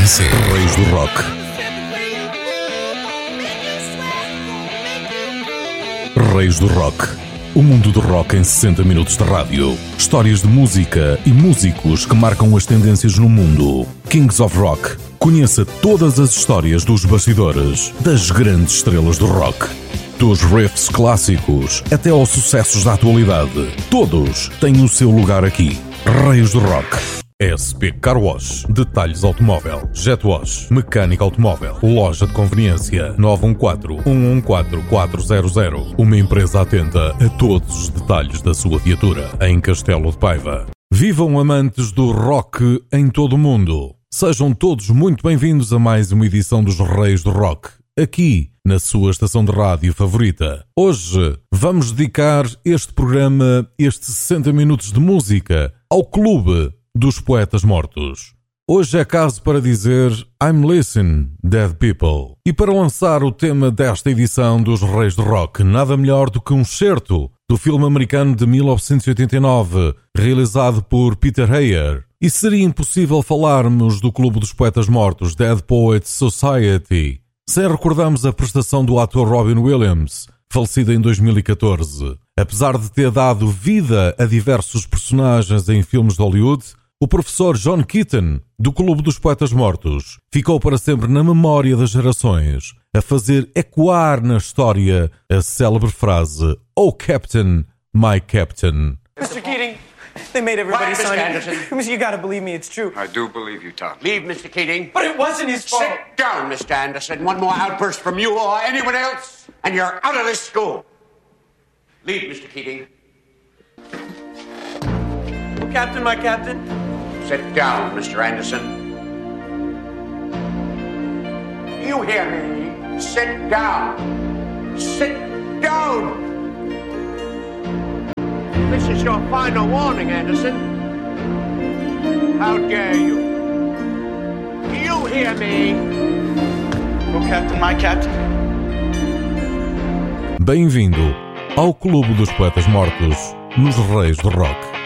RMC. Reis do Rock. Reis do Rock. O mundo do rock em 60 minutos de rádio. Histórias de música e músicos que marcam as tendências no mundo. Kings of Rock. Conheça todas as histórias dos bastidores das grandes estrelas do rock. Dos riffs clássicos até aos sucessos da atualidade. Todos têm o seu lugar aqui. Reis do Rock. SP Car Wash, detalhes automóvel, Jet Wash, mecânica automóvel, loja de conveniência, 914-114-400. Uma empresa atenta a todos os detalhes da sua viatura, em Castelo de Paiva. Vivam amantes do rock em todo o mundo. Sejam todos muito bem-vindos a mais uma edição dos Reis do Rock, aqui na sua estação de rádio favorita. Hoje vamos dedicar este programa, estes 60 minutos de música, ao Clube dos Poetas Mortos. Hoje é caso para dizer I'm Listening, Dead People. E para lançar o tema desta edição dos Reis do Rock, nada melhor do que um excerto do filme americano de 1989, realizado por Peter Ayer. E seria impossível falarmos do Clube dos Poetas Mortos, Dead Poets Society, sem recordarmos a prestação do ator Robin Williams, falecido em 2014. Apesar de ter dado vida a diversos personagens em filmes de Hollywood, o professor John Keaton, do Clube dos Poetas Mortos, ficou para sempre na memória das gerações, a fazer ecoar na história a célebre frase "Oh Captain, my Captain". Mr. Keating, they made everybody sign it. You gotta believe me, it's true. I do believe you, Tom. Leave, Mr. Keating. But it wasn't his fault. Sit down, Mr. Anderson. One more outburst from you or anyone else, and you're out of this school. Leave, Mr. Keating. Oh, Captain, my Captain. Sit down, Mr. Anderson. You hear me? Sit down. Sit down. This is your final warning, Anderson. How dare you? You hear me? Oh, Captain, my Captain. Bem-vindo ao Clube dos Poetas Mortos, nos Reis do Rock.